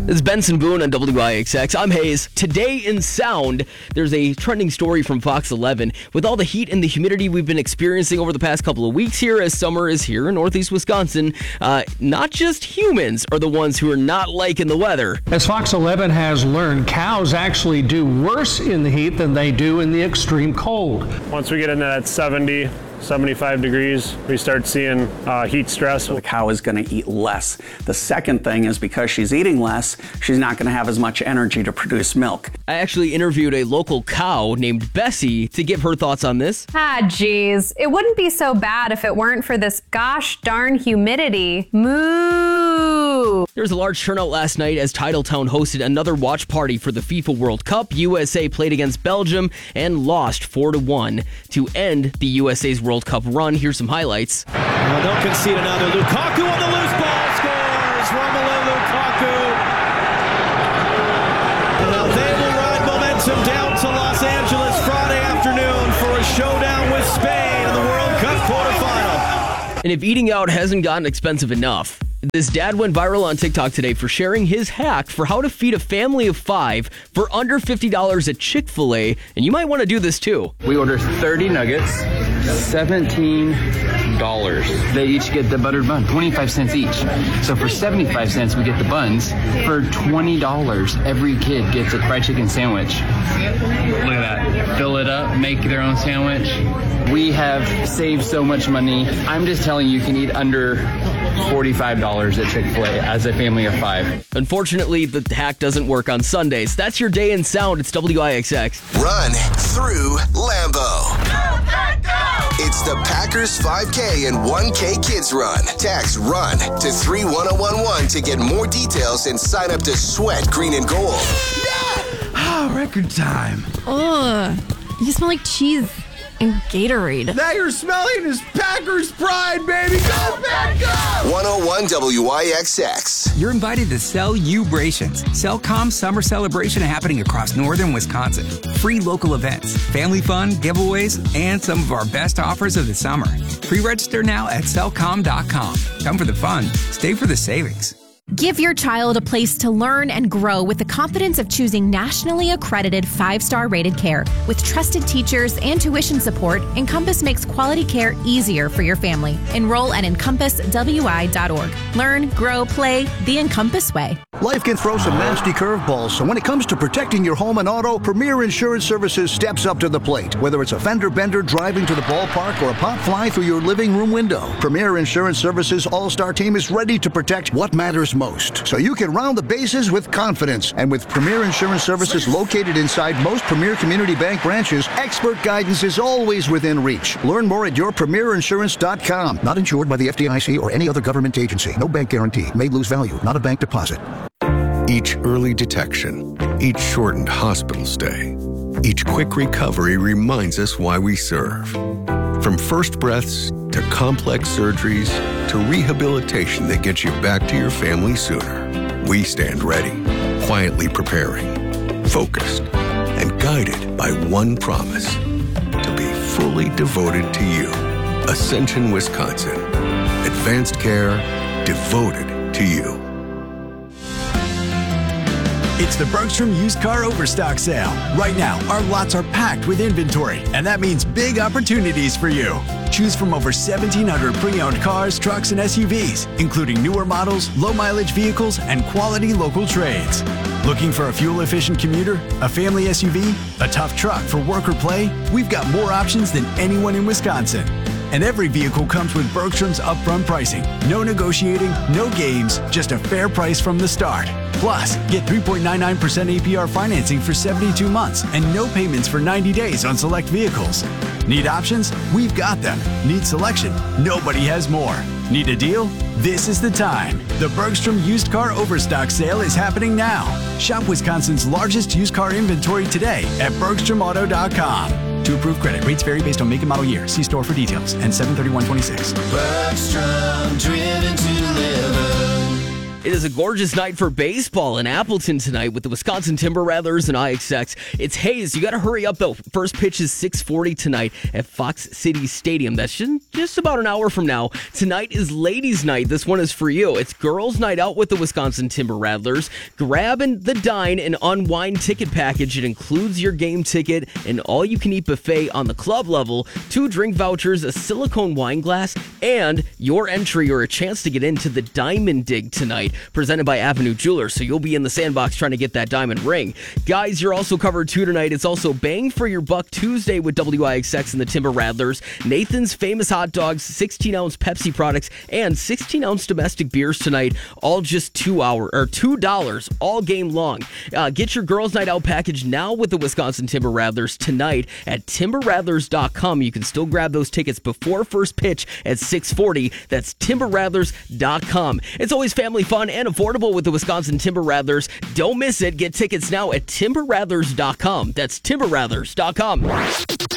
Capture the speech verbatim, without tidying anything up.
This is Benson Boone on W I X X. I'm Hayes. Today in sound, there's a trending story from Fox eleven. With all the heat and the humidity we've been experiencing over the past couple of weeks here as summer is here in northeast Wisconsin, uh, not just humans are the ones who are not liking the weather. As Fox eleven has learned, cows actually do worse in the heat than they do in the extreme cold. Once we get into that seventy, seventy-five degrees, we start seeing uh, heat stress. The cow is going to eat less. The second thing is because she's eating less, she's not going to have as much energy to produce milk. I actually interviewed a local cow named Bessie to give her thoughts on this. Ah, geez. It wouldn't be so bad if it weren't for this gosh darn humidity. Moo! There was a large turnout last night as Titletown hosted another watch party for the FIFA World Cup. U S A played against Belgium and lost four to one to end the U S A's World Cup run. Here's some highlights. Well, don't concede another. Lukaku on the loose ball scores. Romelu Lukaku. Now they will ride momentum down to Los Angeles Friday afternoon for a showdown with Spain in the World Cup quarterfinal. And if eating out hasn't gotten expensive enough, this dad went viral on TikTok today for sharing his hack for how to feed a family of five for under fifty dollars at Chick-fil-A, and you might want to do this too. We order thirty nuggets, seventeen dollars. They each get the buttered bun, twenty-five cents each. So for seventy-five cents, we get the buns. For twenty dollars, every kid gets a fried chicken sandwich. Look at that. Fill it up, make their own sandwich. We have saved so much money. I'm just telling you, you can eat under forty-five dollars at Chick-fil-A as a family of five. Unfortunately, the hack doesn't work on Sundays. That's your day in sound. It's W I X X. Run through Lambeau. Go, Pack, go! It's the Packers five K and one K Kids Run. Text RUN to three one zero one one to get more details and sign up to Sweat Green and Gold. Yeah! Oh, record time. Ugh. You smell like cheese and Gatorade. That you're smelling is Packers pride, baby. Go, Pack, go! one oh one W I X X. You're invited to Cell-U-brations. Cellcom's summer celebration happening across northern Wisconsin. Free local events, family fun, giveaways, and some of our best offers of the summer. Pre-register now at cellcom dot com. Come for the fun. Stay for the savings. Give your child a place to learn and grow with the confidence of choosing nationally accredited five-star rated care. With trusted teachers and tuition support, Encompass makes quality care easier for your family. Enroll at encompass w i dot org. Learn, grow, play the Encompass way. Life can throw some nasty curveballs, so when it comes to protecting your home and auto, Premier Insurance Services steps up to the plate. Whether it's a fender bender driving to the ballpark or a pop fly through your living room window, Premier Insurance Services All-Star Team is ready to protect what matters most, so you can round the bases with confidence. And with Premier Insurance Services located inside most Premier Community Bank branches, expert guidance is always within reach. Learn more at your premier insurance dot com. Not insured by the F D I C or any other government agency. No bank guarantee. May lose value. Not a bank deposit. Each early detection, each shortened hospital stay, each quick recovery reminds us why we serve. From first breaths to complex surgeries to rehabilitation that gets you back to your family sooner, we stand ready, quietly preparing, focused, and guided by one promise: to be fully devoted to you. Ascension, Wisconsin. Advanced care devoted to you. It's the Bergstrom Used Car Overstock Sale. Right now, our lots are packed with inventory, and that means big opportunities for you. Choose from over seventeen hundred pre-owned cars, trucks, and S U Vs, including newer models, low-mileage vehicles, and quality local trades. Looking for a fuel-efficient commuter, a family S U V, a tough truck for work or play? We've got more options than anyone in Wisconsin. And every vehicle comes with Bergstrom's upfront pricing. No negotiating, no games, just a fair price from the start. Plus, get three point nine nine percent A P R financing for seventy-two months and no payments for ninety days on select vehicles. Need options? We've got them. Need selection? Nobody has more. Need a deal? This is the time. The Bergstrom Used Car Overstock Sale is happening now. Shop Wisconsin's largest used car inventory today at bergstrom auto dot com. To approved credit, rates vary based on make and model year. See store for details. And seven thirty-one twenty-six. Bergstrom, driven to live. It is a gorgeous night for baseball in Appleton tonight with the Wisconsin Timber Rattlers and I X X. It's Hayes. You got to hurry up, though. First pitch is six forty tonight at Fox City Stadium. That's just, just about an hour from now. Tonight is ladies' night. This one is for you. It's girls' night out with the Wisconsin Timber Rattlers. Grab the Dine and Unwind ticket package. It includes your game ticket, an all-you-can-eat buffet on the club level, two drink vouchers, a silicone wine glass, and your entry or a chance to get into the Diamond Dig tonight, presented by Avenue Jewelers. So you'll be in the sandbox trying to get that diamond ring. Guys, you're also covered too tonight. It's also Bang for Your Buck Tuesday with W I X X and the Timber Rattlers, Nathan's Famous Hot Dogs, sixteen ounce Pepsi products, and sixteen ounce domestic beers tonight, all just two hour or two dollars all game long. Uh, get your girls' night out package now with the Wisconsin Timber Rattlers tonight at timber rattlers dot com. You can still grab those tickets before first pitch at six forty. That's timber rattlers dot com. It's always family fun and affordable with the Wisconsin Timber Rattlers. Don't miss it. Get tickets now at timber rattlers dot com. That's timber rattlers dot com.